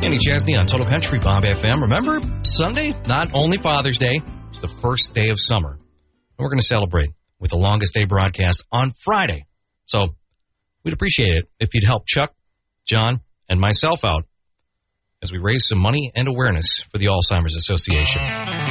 Kenny Chesney on Total Country Bob FM. Remember, Sunday, not only Father's Day, it's the first day of summer. And we're going to celebrate with the longest day broadcast on Friday. So we'd appreciate it if you'd help Chuck, John, and myself out as we raise some money and awareness for the Alzheimer's Association.